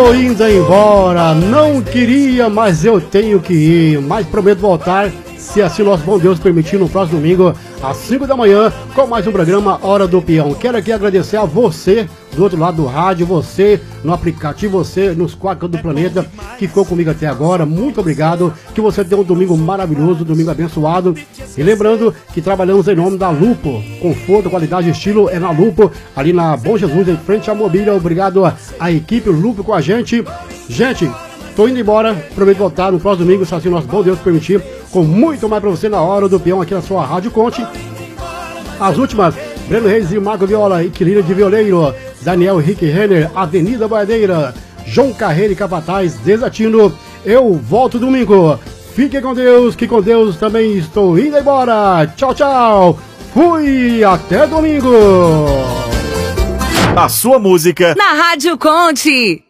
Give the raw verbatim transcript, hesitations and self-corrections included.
Tô indo embora, não queria, mas eu tenho que ir. Mas prometo voltar, se assim nosso bom Deus permitir, no próximo domingo, às cinco da manhã, com mais um programa Hora do Peão. Quero aqui agradecer a você do outro lado do rádio, você no aplicativo, você nos quatro cantos do planeta, que ficou comigo até agora. Muito obrigado, que você tenha um domingo maravilhoso, um domingo abençoado. E lembrando que trabalhamos em nome da Lupo, conforto, qualidade e estilo é na Lupo, ali na Bom Jesus, em frente à Mobília. Obrigado à equipe Lupo com a gente. Gente, tô indo embora, prometo voltar no próximo domingo, se assim nosso bom Deus permitir, com muito mais pra você na Hora do Peão, aqui na sua Rádio Conte. As últimas, Breno Reis e Mago Viola, Equilíbrio de Violeiro, Daniel Henrique Renner, Avenida Boiadeira, João Carreira e Capataz, Desatino. Eu volto domingo. Fiquem com Deus, que com Deus também estou indo embora. Tchau, tchau. Fui, até domingo. A sua música na Rádio Conte.